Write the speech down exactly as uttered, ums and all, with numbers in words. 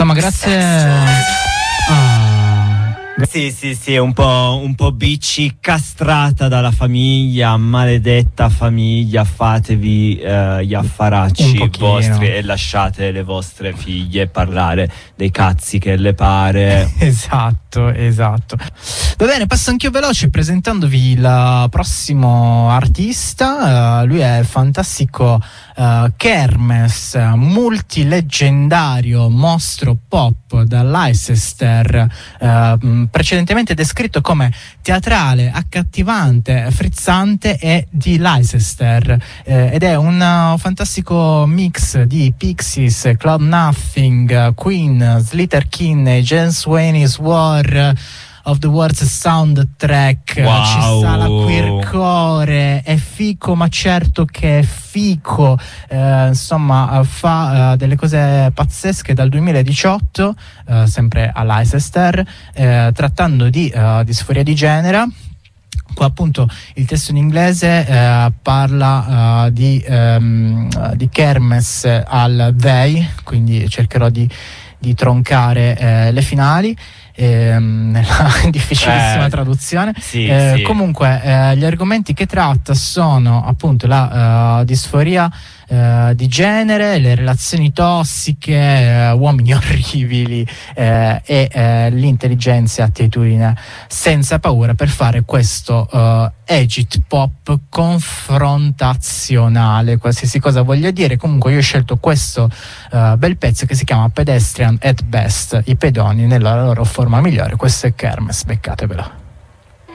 Insomma, grazie. Ah. Sì, sì, sì, un po', un po' bici, castrata dalla famiglia, maledetta famiglia, fatevi eh, gli affaracci vostri e lasciate le vostre figlie parlare dei cazzi che le pare. Esatto, esatto. Va bene, passo anch'io veloce presentandovi il prossimo artista. Uh, lui è il fantastico uh, Kermes, multileggendario mostro pop da Leicester, uh, precedentemente descritto come teatrale, accattivante, frizzante e di Leicester, eh, ed è un uh, fantastico mix di Pixies, Cloud Nothing, Queen, Slater Kinney, James Sweeney's War of the Words soundtrack. Wow. Ci sta la queercore, è fico ma certo che è fico, eh, insomma fa uh, delle cose pazzesche dal duemiladiciotto, uh, sempre a Leicester, eh, trattando di uh, disforia di genere. Qua appunto il testo in inglese eh, parla uh, di, um, di Kermes al they, quindi cercherò di, di troncare eh, le finali. Ehm, nella difficilissima eh, traduzione. sì, eh, sì. Comunque eh, gli argomenti che tratta sono appunto la uh, disforia uh, di genere, le relazioni tossiche, uh, uomini orribili eh, e eh, l'intelligenza e attitudine senza paura per fare questo uh, agit pop confrontazionale, qualsiasi cosa voglia dire. Comunque io ho scelto questo uh, bel pezzo che si chiama Pedestrian at Best, i pedoni nella loro forma migliore. Questo è Kermes, beccatevelo.